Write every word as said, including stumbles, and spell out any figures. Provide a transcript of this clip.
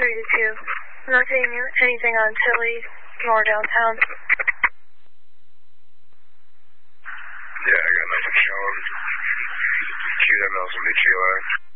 three to two. I'm not seeing anything on Tilly nor downtown. Yeah, I got nothing showing. Q M L's in the T line.